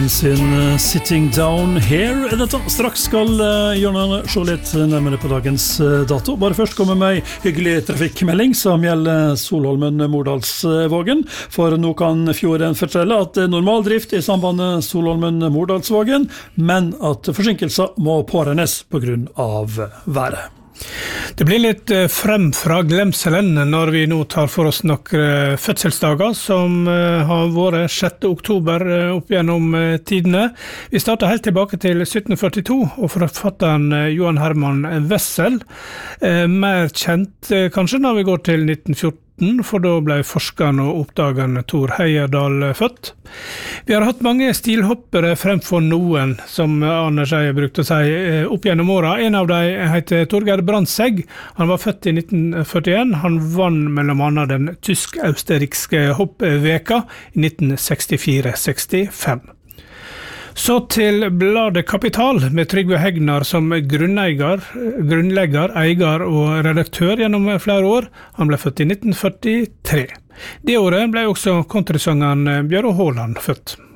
Sin Sitting Down Here. Dette straks skal Jørgen se litt nærmere på dagens dato. Bare først kommer med hyggelig trafikkmelding som gjelder Solholmen-Mordalsvågen. For nå kan fjorden fortelle at det er normal drift i sambandet Solholmen-Mordalsvågen, men at forsinkelser må påregnes på grunn av været. Det blir litt frem fra glemselen når vi nå tar for oss noen fødselsdager som har vært 6. oktober opp gjennom tidene. Vi starter helt tilbake til 1742 og forfatteren Johan Herman Wessel, mer kjent kanskje når vi går til 1914, for da ble forskeren og oppdageren Thor Heyerdahl født. Vi har hatt mange stilhoppere fremfor noen, som Arne Scheie brukte å si, opp gjennom åra. En av dem heter Torgeir Brandtzæg. Han var født i 1941. Han vann mellom annet den tysk-austerikske hoppveka i 1964-65. Så til bladet Kapital med Trygve Hegnar som grunnlegger, eier og redaktør gjennom flere år. Han ble født i 1943. Det året ble også countrysangeren Bjørn Håland født.